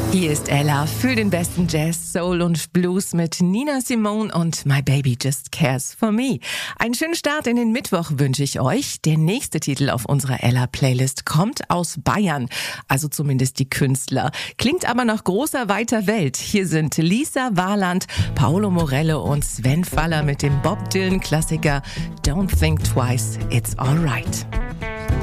Hier ist Ella für den besten Jazz, Soul und Blues mit Nina Simone und My Baby Just Cares for Me. Einen schönen Start in den Mittwoch wünsche ich euch. Der nächste Titel auf unserer Ella-Playlist kommt aus Bayern, also zumindest die Künstler. Klingt aber nach großer, weiter Welt. Hier sind Lisa Warland, Paolo Morello und Sven Faller mit dem Bob Dylan-Klassiker Don't Think Twice, It's Alright.